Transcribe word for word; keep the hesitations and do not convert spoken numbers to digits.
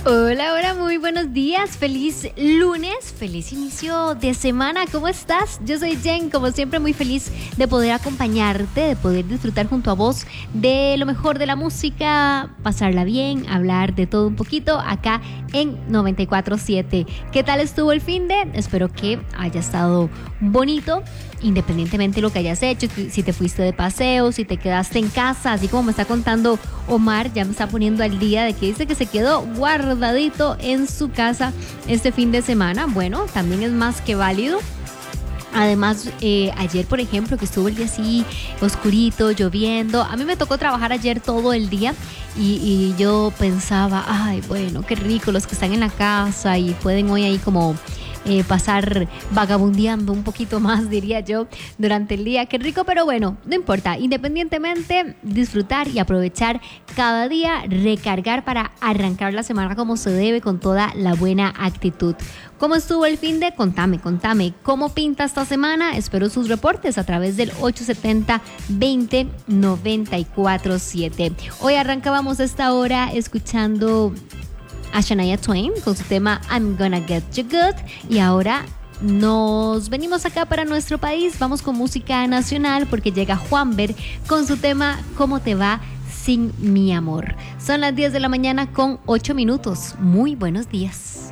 Hola, hola, muy buenos días, feliz lunes, feliz inicio de semana, ¿cómo estás? Yo soy Jen, como siempre muy feliz de poder acompañarte, de poder disfrutar junto a vos de lo mejor de la música, pasarla bien, hablar de todo un poquito acá en noventa y cuatro siete. ¿Qué tal estuvo el fin de? Espero que haya estado bonito, independientemente de lo que hayas hecho, si te fuiste de paseo, si te quedaste en casa, así como me está contando Omar, ya me está poniendo al día de que dice que se quedó guardadito en su casa este fin de semana. Bueno, también es más que válido. Además, eh, ayer, por ejemplo, que estuvo el día así oscurito, lloviendo, a mí me tocó trabajar ayer todo el día y, y yo pensaba, ay, bueno, qué rico los que están en la casa y pueden hoy ahí como eh, pasar vagabundeando un poquito más, diría yo, durante el día. Qué rico, pero bueno, no importa. Independientemente, disfrutar y aprovechar cada día, recargar para arrancar la semana como se debe, con toda la buena actitud. ¿Cómo estuvo el fin de? Contame, contame. ¿Cómo pinta esta semana? Espero sus reportes a través del ocho siete cero, veinte, noventa y cuatro siete. Hoy arrancábamos esta hora escuchando a Shania Twain con su tema I'm Gonna Get You Good. Y ahora nos venimos acá para nuestro país. Vamos con música nacional porque llega Juanver con su tema ¿Cómo te va sin mi amor? Son las diez de la mañana con ocho minutos. Muy buenos días.